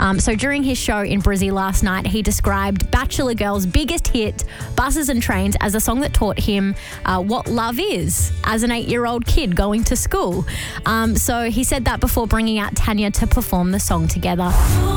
So during his show in Brizzy last night, he described Bachelor Girl's biggest hit, Buses and Trains, as a song that taught him what love is as an 8-year-old kid going to school. So he said that before bringing out Tanya to perform the song together.